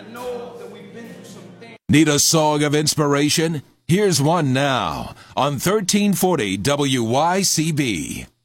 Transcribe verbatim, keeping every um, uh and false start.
know that we've been through some things. Need a song of inspiration? Here's one now on thirteen forty W Y C B.